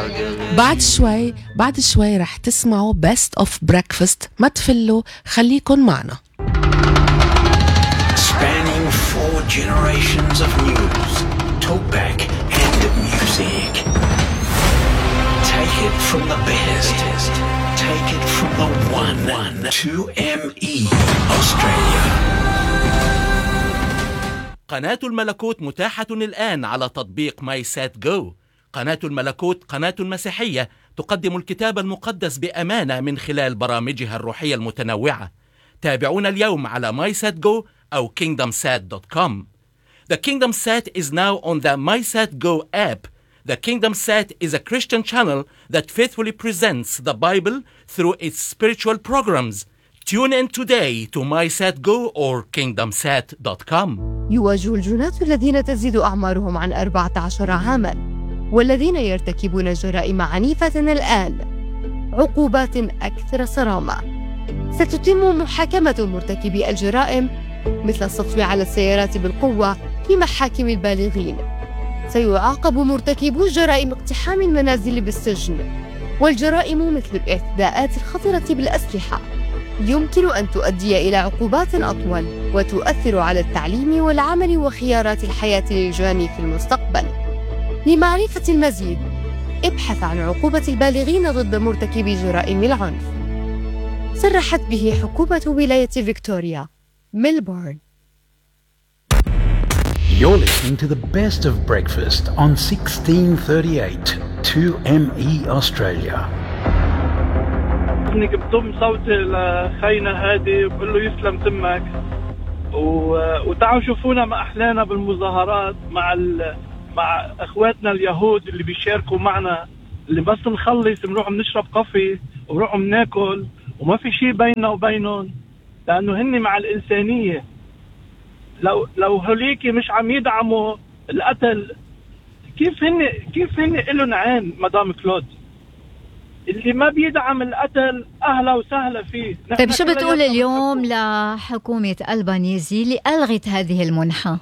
بعد شوي رح تسمعوا Best of Breakfast. ما تفلوا، خليكن معنا. Spanning 4 generations of news, talkback and music. Take it from the best. Take it from the one. 2ME Australia. قناة الملكوت متاحة الآن على تطبيق ماي سات جو. قناة الملكوت قناة مسيحية تقدم الكتاب المقدس بأمانة من خلال برامجها الروحية المتنوعة. تابعونا اليوم على MySatGo أو KingdomSat.com. The KingdomSat is now on the MySatGo app. The KingdomSat is a Christian channel that faithfully presents the Bible through its spiritual programs. Tune in today to MySatGo or KingdomSat.com. يواجه الجنات الذين تزيد أعمارهم عن 14 عاماً والذين يرتكبون جرائم عنيفة الآن عقوبات أكثر صرامة. ستتم محاكمة مرتكبي الجرائم مثل السطو على السيارات بالقوة في محاكم البالغين. سيعاقب مرتكبو جرائم اقتحام المنازل بالسجن، والجرائم مثل الاعتداءات الخطرة بالأسلحة يمكن أن تؤدي إلى عقوبات أطول وتؤثر على التعليم والعمل وخيارات الحياة للجاني في المستقبل. لمعرفة المزيد ابحث عن عقوبة البالغين ضد مرتكبي جرائم العنف. صرحت به حكومة ولاية فيكتوريا ميلبورن. You're listening to the best of breakfast on 1638 2ME Australia. انك بضم صوتي لخينا هادي وبقول له يسلم تمك وتعالوا شوفونا ما احلانا بالمظاهرات مع اخواتنا اليهود اللي بيشاركوا معنا، اللي بس نخلص بنروح بنشرب قهوه وبنروح بناكل وما في شيء بيننا وبينهم، لانه هن مع الانسانيه. لو هوليكي مش عم يدعموا القتل، كيف هن إلهم عين مدام كلود؟ اللي ما بيدعم القتل أهلا وسهلا فيه. طيب شو بتقول اليوم لحكومة ألبانيزي اللي ألغت هذه المنحة؟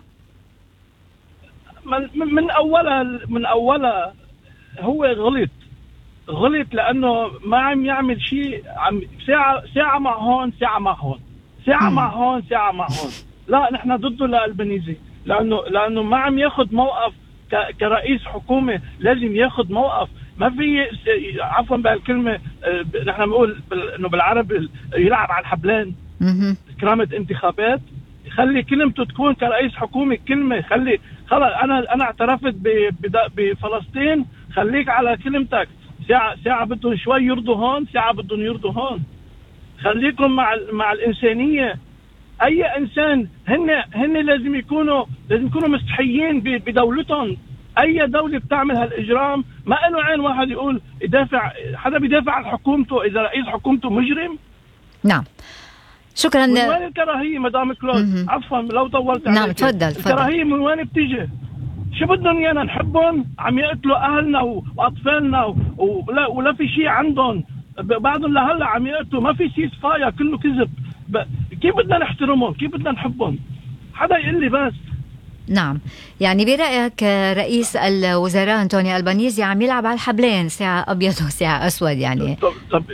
من أولها هو غلط لأنه ما عم يعمل شيء. ساعة مع هون ساعة مع هون ساعة مع هون ساعة مع هون. لا، نحن ضده لألبانيزي لأنه ما عم ياخد موقف كرئيس حكومة. لازم ياخد موقف. ما في عفوا بهالكلمة، نحن بنقول إنه بالعربي يلعب على الحبلان. كرامة انتخابات. خلي كلمته تكون كرئيس حكومة كلمة. خلص أنا اعترفت بفلسطين، خليك على كلمتك. ساعة بدهم شوي يرضوا هون، ساعة بدهم يرضوا هون. خليكم مع الإنسانية. أي إنسان هن لازم يكونوا مستحيين بدولتهم. أي دولة بتعمل هالإجرام ما له عين واحد يقول حدا بيدافع عن حكومته إذا رئيس حكومته مجرم. نعم، شكرا. من وين الكراهية مدام كلود؟ عفوا لو طولت عليك. نعم، تفضل. الكراهية من وين بتيجي؟ شو بدهم ايانا نحبهم؟ عم يقتلوا اهلنا واطفالنا ولا في شيء عندهم. بعضهم لهلا عم يقتلوا، ما في سيس فاير، كله كذب. كيف بدنا نحترمهم؟ كيف بدنا نحبهم؟ حدا يقول لي بس. نعم، يعني برأيك رئيس الوزراء أنتوني ألبانيزي عم يلعب على الحبلين، ساعة أبيض وساعة أسود يعني. طب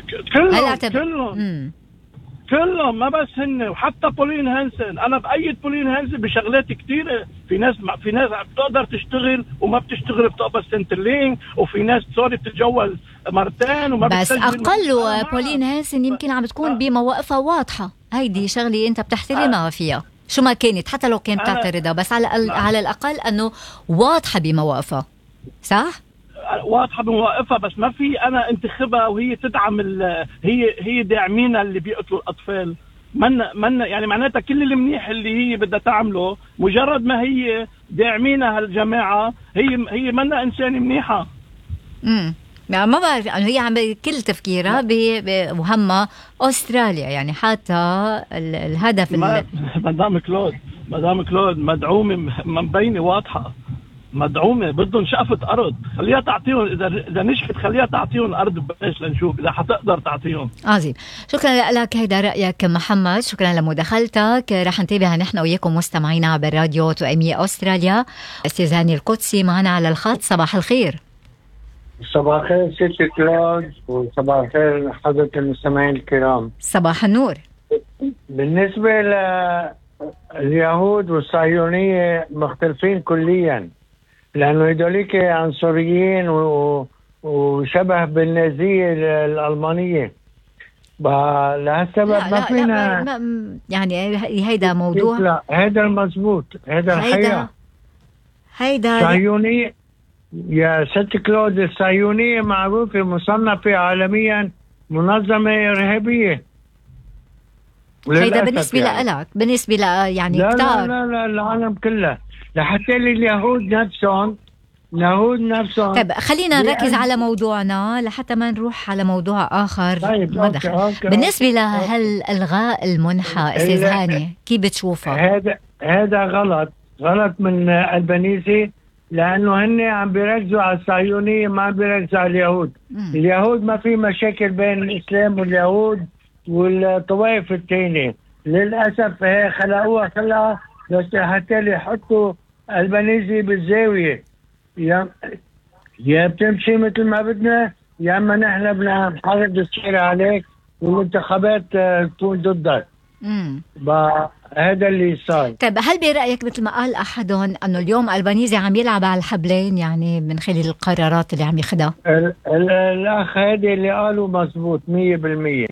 كلهم ما بس هن، وحتى بولين هانسن. أنا بأيد بولين هانسن بشغلات كتيرة. في ناس بتقدر تشتغل وما بتشتغل بتقبض سنترلين، وفي ناس بتتجوز مرتين وما بس أقل بولين هانسن يمكن عم تكون بمواقفها واضحة. هيدي شغلة أنت بتحترمها فيها شو ما كانت، حتى لو كانت تعترضها، بس على الأقل أنه واضحة بمواقفها. صح؟ واضحة بمواقفها، بس ما في أنا انتخبها وهي تدعم هي داعمينا اللي بيقتلوا الأطفال. من يعني معناتها كل المنيح اللي هي بدها تعمله، مجرد ما هي داعمينا هالجماعة هي منا إنسانة منيحة. يعني ما بعرف، هي عم كل تفكيرها بمهمة أستراليا، يعني حتى الهدف مدام كلود مدعومة، مبينة واضحة، مدعومة. بدهم شقفة أرض، خليها تعطيهم. إذا نجحت خليها تعطيهم أرض ببلاش لنشوف إذا حتقدر تعطيهم. عظيم، شكرا لك. هيدا رأيك محمد، شكرا لمداخلتك. رح نتابع نحن وياكم مستمعينا عبر راديو 2ME أستراليا. استاذ هاني القدسي معنا على الخط. صباح الخير. صباح الخير ست كلود، وصباح الخير حضرة المستمعين الكرام. صباح النور. بالنسبة لليهود والصهيونية مختلفين كليا، لأنه هذوليك عنصريين وشبه بالنازية الألمانية. لهالسبب ما فينا يعني هيدا موضوع. لا هيدا المضبوط، هيدا الحقيقة. هيدا صهيونية يا ست كلود، الصهيونية معروفة مصنفة عالميا منظمة إرهابية. هيدا بالنسبة يعني لك، بالنسبة يعني لا كتار. لا العالم كلها، لحتى اليهود نفسهم. طيب خلينا نركز على موضوعنا لحتى ما نروح على موضوع آخر. طيب أوكي. بالنسبة لهالإلغاء المنحة أستاذ هاني، كيف بتشوفها؟ هذا غلط من البنيزي، لأنه هن عم بيركزوا على الصهيونية، ما عم بيركزوا على اليهود. اليهود ما في مشاكل بين الإسلام واليهود والطوائف الثانية، للأسف هي خلقوها بس حتى يحطوا البنيزي بالزاوية. يا بتمشي مثل ما بدنا، يا اما نحن بنحرك السيرة عليك والانتخابات تكون ضدك. هذا اللي صار. طيب هل برأيك مثل ما قال أحدهم أنه اليوم البنيزي عم يلعب على الحبلين، يعني من خلال القرارات اللي عم ياخدها؟ الأخ هذا اللي قاله مزبوط 100%.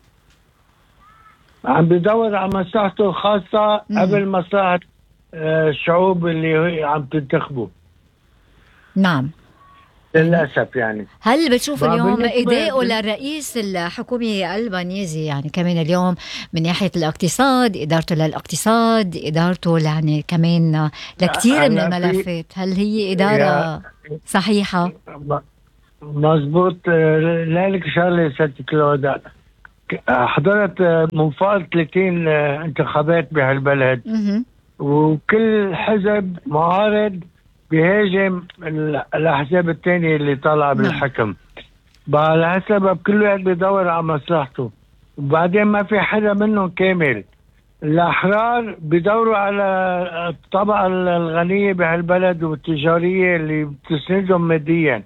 عم بيدور على مصلحته الخاصة قبل مصلحة الشعوب اللي عم تنتخبه. نعم للأسف. يعني هل بتشوف اليوم إيداءه للرئيس الحكومي البنيزي، يعني كمان اليوم من ناحية الاقتصاد، إدارته للاقتصاد، إدارته يعني كمان لكتير من الملفات، هل هي إدارة صحيحة؟ مزبوط. لذلك شغلة ست كلود، حضرت من فوق 30 انتخابات بهالبلد، وكل حزب معارض بيهاجم الأحزاب الثانية اللي طالعة بالحكم. لهالسبب كل واحد بيدور على مصلحته، وبعدين ما في حدا منهم كامل. الأحرار بيدوروا على الطبقة الغنية بهالبلد والتجارية اللي بتسندهم ماديا.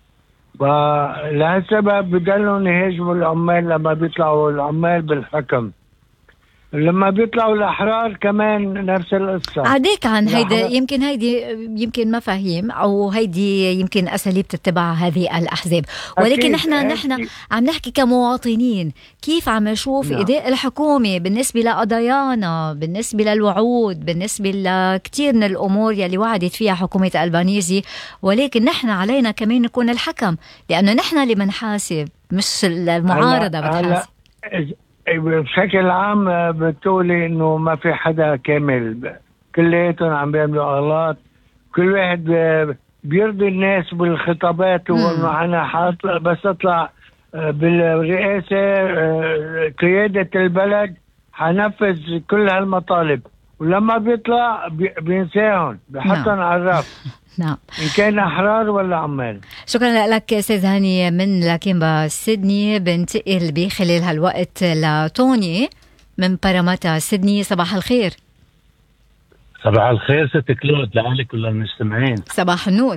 لهالسبب بدلهم يهاجموا العمال لما بيطلعوا العمال بالحكم. لما بيطلعوا الأحرار كمان نفس القصة. عديك عن هيدا، يمكن مفاهيم أو هيدي يمكن أساليب تتبع هذه الأحزاب، ولكن نحن عم نحكي كمواطنين كيف عم نشوف إداء الحكومة بالنسبة لقضايانا، بالنسبة للوعود، بالنسبة لكتير من الأمور يلي وعدت فيها حكومة البنيزي. ولكن نحن علينا كمان نكون الحكم، لأنه نحن اللي بنحاسب مش المعارضة بتحاسب. بشكل عام بتقولي انه ما في حدا كامل، كلياتهم عم بيعملوا اغلاط، كل واحد بيرضي الناس بالخطابات، وانه انا حاطلع بس اطلع بالرئاسة قيادة البلد حنفذ كل هالمطالب، ولما بيطلع بينساهم، بيحطهم على الرف. نعم. إن كان أحرار ولا عمال. شكرا لك أستاذ هاني من لاكيمبا سيدني. بنتقل بخلال هالوقت لتوني من باراماتا سيدني. صباح الخير. صباح الخير ست كلود لأهلك وللمستمعين. صباح النور.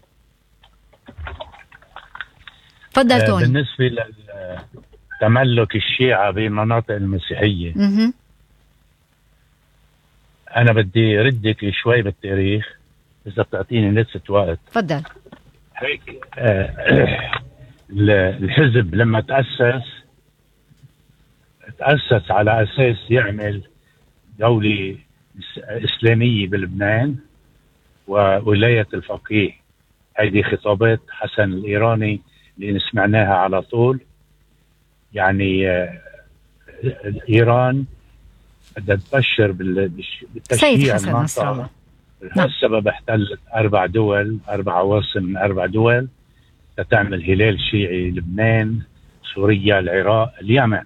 تفضل توني. بالنسبة لتملك الشيعة بمناطق المسيحية، أنا بدي ردك شوي بالتاريخ إذا بتعطيني نسبة وقت. تفضل. هيك الحزب لما تأسس على أساس يعمل دولة إسلامية بلبنان وولاية الفقيه. هذه خطابات حسن الإيراني اللي سمعناها على طول. يعني إيران بدها تبشر بالتشجيع المنطقة. السبب احتلت 4 دول، 4 عواصم من 4 دول لتعمل هلال شيعي: لبنان، سوريا، العراق، اليمن.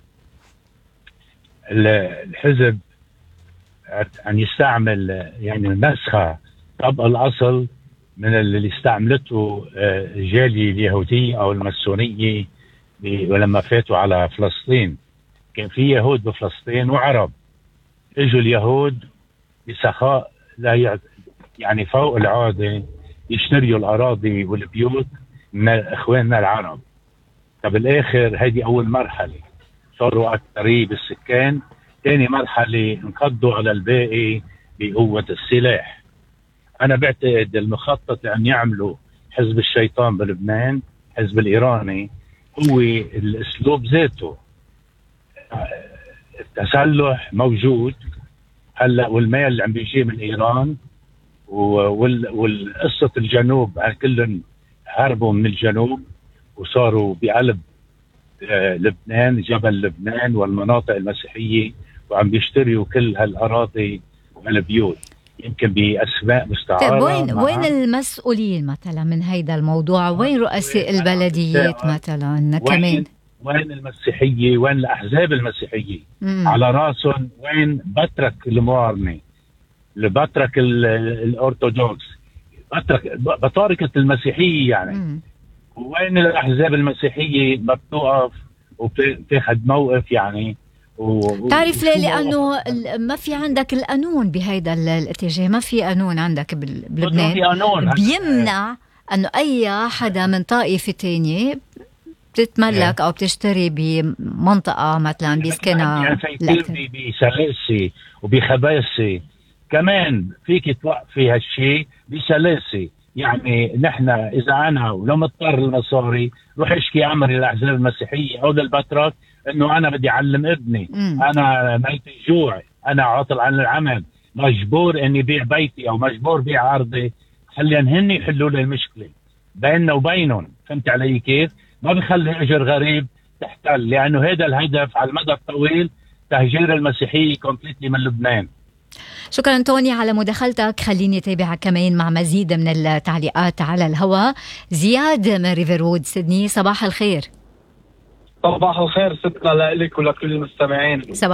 الحزب أن يستعمل يعني نسخة طبق الأصل من اللي استعملته الجالية اليهودية أو الماسونية ولما فاتوا على فلسطين. كان في يهود بفلسطين وعرب، اجوا اليهود بسخاء لا يعني فوق العادة يشتريوا الأراضي والبيوت من اخواننا العرب. فبالاخر هذه اول مرحله، صاروا اكثريه بالسكان. ثاني مرحله انقضوا على الباقي بقوه السلاح. انا بعتقد المخطط ان يعملوا حزب الشيطان بلبنان، حزب الايراني، هو الاسلوب ذاته. التسلح موجود هلا، والمال اللي عم بيجي من ايران، والقصه الجنوب كلهم هربوا من الجنوب وصاروا بقلب لبنان، جبل لبنان والمناطق المسيحيه، وعم بيشتريوا كل هالاراضي والبيوت يمكن باسماء مستعاره. طيب وين المسؤولين مثلا من هيدا الموضوع؟ وين رؤساء البلديات مثلا كمان؟ وين المسيحيه؟ وين الاحزاب المسيحيه؟ على راسهم وين بطرك الموارنه، البطرك الارثوذكس، بطاركه المسيحيه يعني. وين الاحزاب المسيحيه ما بتوقف وبتاخذ موقف يعني؟ تعرف ليه؟ لأنه ما في عندك القانون بهيدا الاتجاه، ما في قانون عندك بلبنان بيمنع أنه أي حدا من طائفة تانية بتتملك أو بتشتري بمنطقة مثلا بيسكنها بسلاسة وبخباثة. كمان فيك توقفي هالشيء بسلاسة. يعني نحن إذا أنا ولو مضطر المصاري روح اشكي أمري للأحزاب المسيحية أو للبطرك إنه أنا بدي أعلم ابني، أنا ميت الجوع، أنا عاطل عن العمل، مجبور إني بيع بيتي أو مجبور بيع أرضي، خليهم هن يحلوا لي المشكلة بيننا وبينهم. فهمت علي كيف؟ ما بخلي أجر غريب تحتل، لأنه هذا الهدف على المدى الطويل، تهجير المسيحية كومبليتلي من لبنان. شكرا توني على مداخلتك. خليني أتابعك كمان مع مزيد من التعليقات على الهواء. زياد من ريفرود سيدني، صباح الخير. صباح الخير ستنا لك ولكل المستمعين.